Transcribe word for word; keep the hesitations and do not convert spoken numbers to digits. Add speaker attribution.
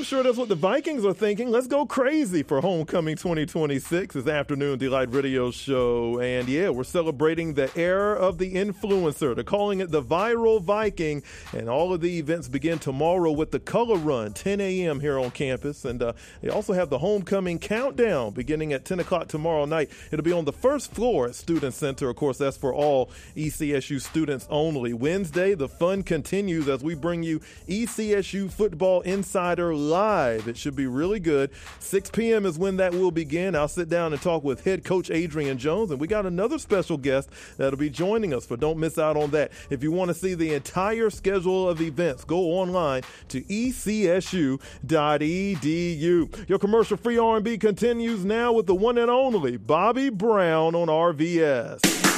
Speaker 1: I'm sure that's what the Vikings are thinking. Let's go crazy for Homecoming twenty twenty-six, this Afternoon Delight radio show. And yeah, we're celebrating the era of the influencer. They're calling it the Viral Viking. And all of the events begin tomorrow with the Color Run, ten a.m. here on campus. And uh, they also have the Homecoming Countdown beginning at ten o'clock tomorrow night. It'll be on the first floor at Student Center. Of course, that's for all E C S U students only. Wednesday, the fun continues as we bring you E C S U Football Insider Live. It should be really good. six p.m. is when that will begin. I'll sit down and talk with head coach Adrian Jones, and we got another special guest that'll be joining us, but don't miss out on that. If you want to see the entire schedule of events, go online to E C S U dot E D U. Your commercial-free R and B continues now with the one and only Bobby Brown on R V S.